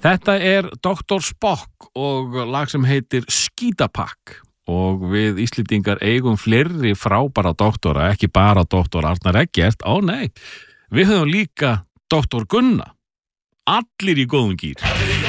Þetta Dr. Spock og lag sem heitir Skítapakk og við Íslendingar eigum fleiri frábæra doktora, ekki bara doktor Arnar Eggert, nei, við höfum líka doktor Gunna, allir í góðum gír.